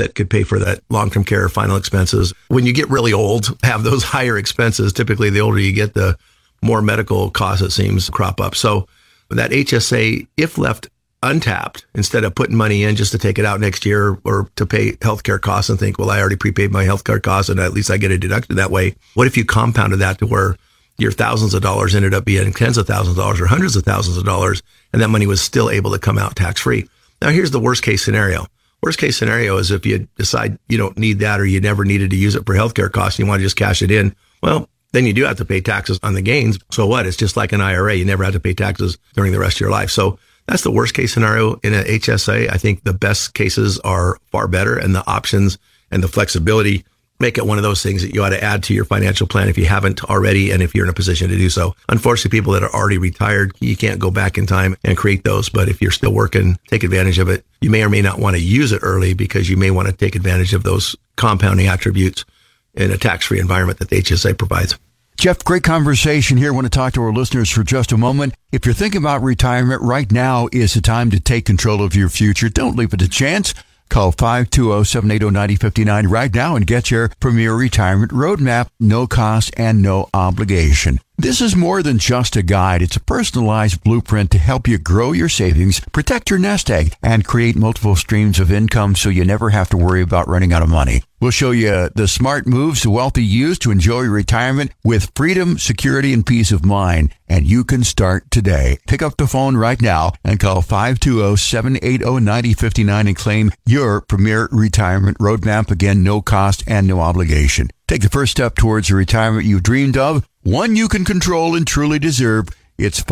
that could pay for that long-term care final expenses. When you get really old, have those higher expenses, typically the older you get, the more medical costs, it seems, crop up. So that HSA, if left untapped, instead of putting money in just to take it out next year or to pay healthcare costs and think, well, I already prepaid my healthcare costs and at least I get it deducted that way. What if you compounded that to where your thousands of dollars ended up being tens of thousands of dollars or hundreds of thousands of dollars, and that money was still able to come out tax-free? Now, here's the worst case scenario. Worst case scenario is if you decide you don't need that or you never needed to use it for healthcare costs and you want to just cash it in. Well, then you do have to pay taxes on the gains. So what? It's just like an IRA. You never have to pay taxes during the rest of your life. So that's the worst case scenario in an HSA. I think the best cases are far better, and the options and the flexibility make it one of those things that you ought to add to your financial plan if you haven't already and if you're in a position to do so. Unfortunately, people that are already retired, you can't go back in time and create those. But if you're still working, take advantage of it. You may or may not want to use it early because you may want to take advantage of those compounding attributes in a tax-free environment that the HSA provides. Jeff, great conversation here. I want to talk to our listeners for just a moment. If you're thinking about retirement, right now is the time to take control of your future. Don't leave it to chance. Call 520-780-9059 right now and get your Premier Retirement Roadmap. No cost and no obligation. This is more than just a guide. It's a personalized blueprint to help you grow your savings, protect your nest egg, and create multiple streams of income so you never have to worry about running out of money. We'll show you the smart moves the wealthy use to enjoy retirement with freedom, security, and peace of mind. And you can start today. Pick up the phone right now and call 520-780-9059 and claim your Premier Retirement Roadmap. Again, no cost and no obligation. Take the first step towards the retirement you've dreamed of, one you can control and truly deserve. It's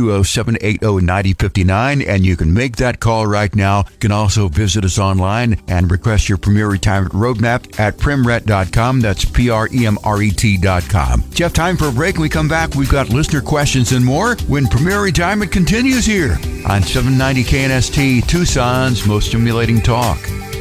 520-780-9059, and you can make that call right now. You can also visit us online and request your Premier Retirement Roadmap at premret.com. That's PREMRET.com. Jeff, time for a break. When we come back, we've got listener questions and more when Premier Retirement continues here on 790 KNST, Tucson's most stimulating talk.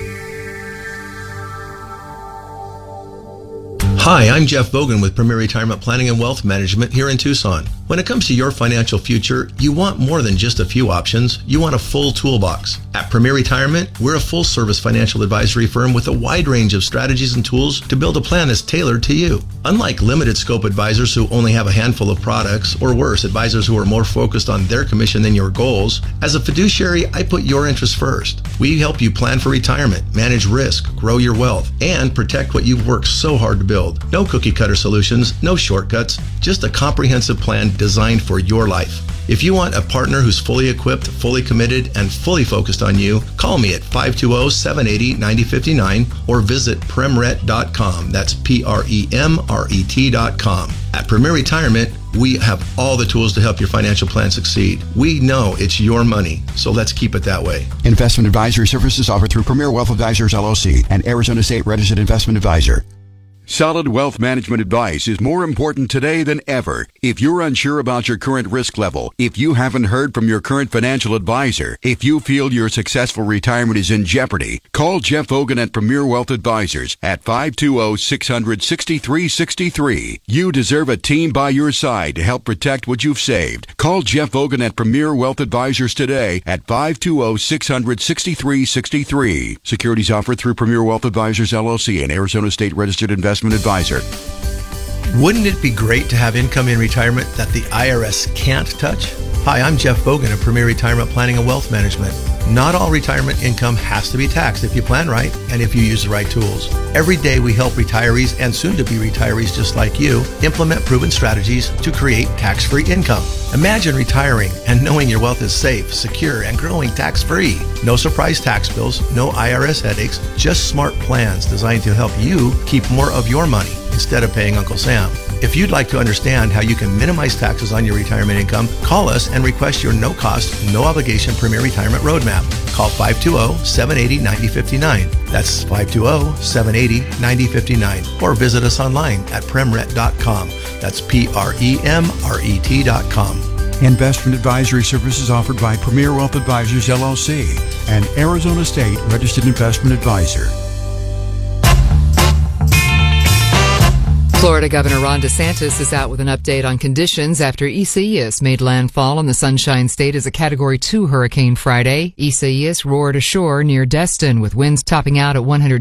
Hi, I'm Jeff Bogan with Premier Retirement Planning and Wealth Management here in Tucson. When it comes to your financial future, you want more than just a few options. You want a full toolbox. At Premier Retirement, we're a full-service financial advisory firm with a wide range of strategies and tools to build a plan that's tailored to you. Unlike limited-scope advisors who only have a handful of products, or worse, advisors who are more focused on their commission than your goals, as a fiduciary, I put your interests first. We help you plan for retirement, manage risk, grow your wealth, and protect what you've worked so hard to build. No cookie-cutter solutions, no shortcuts, just a comprehensive plan designed for your life. If you want a partner who's fully equipped, fully committed, and fully focused on you, call me at 520-780-9059 or visit premret.com. That's PREMRET.com. At Premier Retirement, we have all the tools to help your financial plan succeed. We know it's your money, so let's keep it that way. Investment advisory services offered through Premier Wealth Advisors, LLC, and Arizona State Registered Investment Advisor. Solid wealth management advice is more important today than ever. If you're unsure about your current risk level, if you haven't heard from your current financial advisor, if you feel your successful retirement is in jeopardy, call Jeff Hogan at Premier Wealth Advisors at 520-600-6363. You deserve a team by your side to help protect what you've saved. Call Jeff Hogan at Premier Wealth Advisors today at 520-600-6363. Securities offered through Premier Wealth Advisors, LLC, an Arizona State Registered Investment Advisor. Wouldn't it be great to have income in retirement that the IRS can't touch? Hi, I'm Jeff Bogan of Premier Retirement Planning and Wealth Management. Not all retirement income has to be taxed if you plan right and if you use the right tools. Every day we help retirees and soon-to-be retirees just like you implement proven strategies to create tax-free income. Imagine retiring and knowing your wealth is safe, secure, and growing tax-free. No surprise tax bills, no IRS headaches, just smart plans designed to help you keep more of your money instead of paying Uncle Sam. If you'd like to understand how you can minimize taxes on your retirement income, call us and request your no-cost, no-obligation Premier Retirement Roadmap. Call 520-780-9059. That's 520-780-9059. Or visit us online at premret.com. That's PREMRET.com. Investment advisory services offered by Premier Wealth Advisors, LLC, and Arizona State Registered Investment Advisor. Florida Governor Ron DeSantis is out with an update on conditions after Isaias made landfall on the Sunshine State as a Category 2 hurricane Friday. Isaias roared ashore near Destin with winds topping out at 100